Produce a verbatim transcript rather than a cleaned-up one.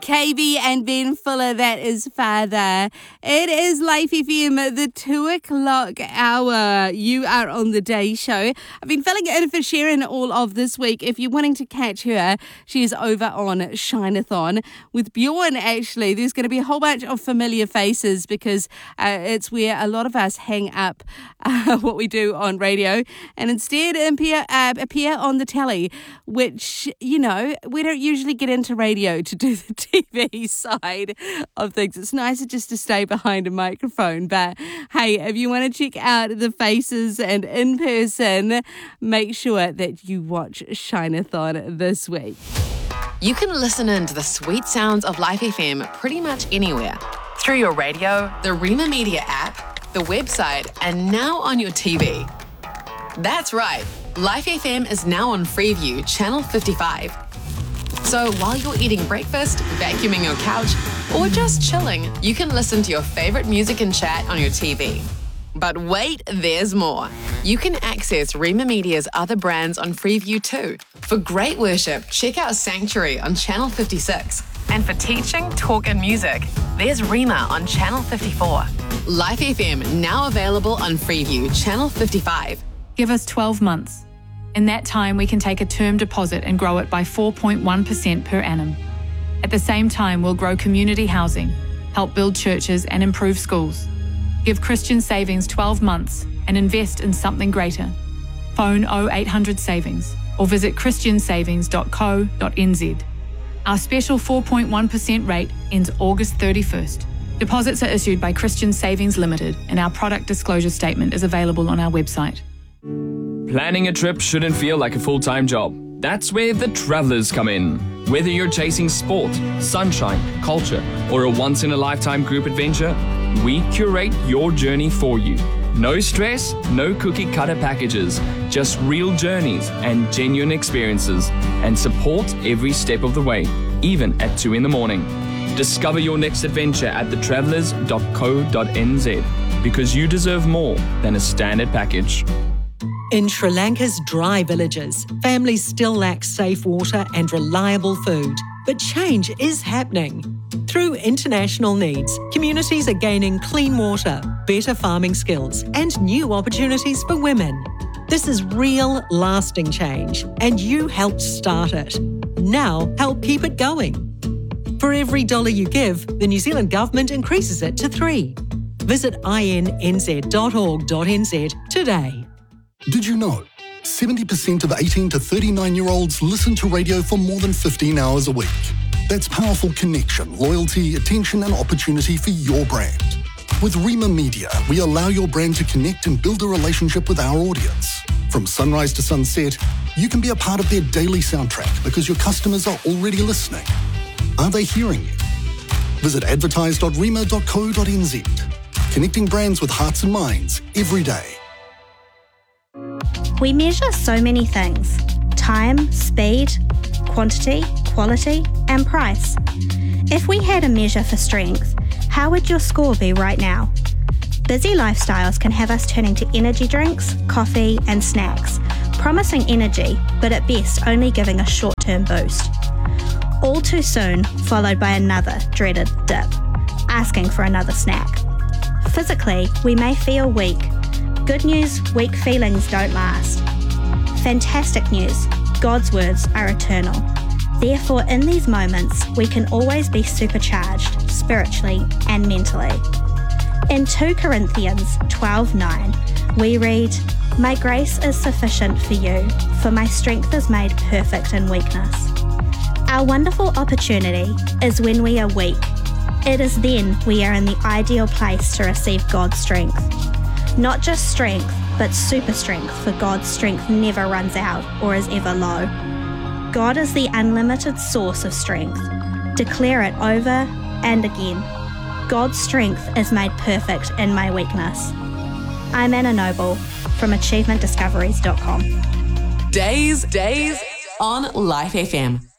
K B and Ben Fuller, that is Father. It is Life F M, the two o'clock hour. You are on the day show. I've been filling in for Sharon all of this week. If you're wanting to catch her, she is over on Shine-a-thon with Bjorn, actually. There's going to be a whole bunch of familiar faces because uh, it's where a lot of us hang up uh, what we do on radio and instead appear, uh, appear on the telly, which, you know, we don't usually get into radio to do the T V side of things. It's nicer just to stay behind a microphone. But hey, if you want to check out the faces and in person, make sure that you watch Shine-a-thon this week. You can listen in to the sweet sounds of Life F M pretty much anywhere. Through your radio, the Rima Media app, the website, and now on your T V. That's right, Life F M is now on Freeview, channel fifty-five. So while you're eating breakfast, vacuuming your couch, or just chilling, you can listen to your favourite music and chat on your T V. But wait, there's more. You can access Rima Media's other brands on Freeview too. For great worship, check out Sanctuary on channel fifty-six. And for teaching, talk and music, there's Rima on channel fifty-four. Life F M now available on Freeview, channel fifty-five. Give us twelve months. In that time, we can take a term deposit and grow it by four point one percent per annum. At the same time, we'll grow community housing, help build churches and improve schools. Give Christian Savings twelve months and invest in something greater. Phone oh eight hundred savings or visit christian savings dot co dot n z. Our special four point one percent rate ends August thirty-first. Deposits are issued by Christian Savings Limited and our product disclosure statement is available on our website. Planning a trip shouldn't feel like a full-time job. That's where the Travellers come in. Whether you're chasing sport, sunshine, culture, or a once-in-a-lifetime group adventure, we curate your journey for you. No stress, no cookie-cutter packages, just real journeys and genuine experiences, and support every step of the way, even at two in the morning. Discover your next adventure at the travellers dot co dot n z because you deserve more than a standard package. In Sri Lanka's dry villages, families still lack safe water and reliable food. But change is happening. Through international needs, communities are gaining clean water, better farming skills, and new opportunities for women. This is real, lasting change, and you helped start it. Now, help keep it going. For every dollar you give, the New Zealand Government increases it to three. Visit i n n z dot org dot n z today. Did you know seventy percent of eighteen to thirty-nine-year-olds listen to radio for more than fifteen hours a week? That's powerful connection, loyalty, attention and opportunity for your brand. With Rima Media, we allow your brand to connect and build a relationship with our audience. From sunrise to sunset, you can be a part of their daily soundtrack because your customers are already listening. Are they hearing you? Visit advertise dot rima dot co dot n z. Connecting brands with hearts and minds every day. We measure so many things: time, speed, quantity, quality, and price. If we had a measure for strength, how would your score be right now? Busy lifestyles can have us turning to energy drinks, coffee, and snacks, promising energy, but at best only giving a short-term boost. All too soon, followed by another dreaded dip, asking for another snack. Physically, we may feel weak. Good news, weak feelings don't last. Fantastic news, God's words are eternal. Therefore, in these moments, we can always be supercharged, spiritually and mentally. In two Corinthians twelve nine, we read, "My grace is sufficient for you, for my strength is made perfect in weakness." Our wonderful opportunity is when we are weak. It is then we are in the ideal place to receive God's strength. Not just strength, but super strength, for God's strength never runs out or is ever low. God is the unlimited source of strength. Declare it over and again. God's strength is made perfect in my weakness. I'm Anna Noble from achievement discoveries dot com. Days, days on Life F M.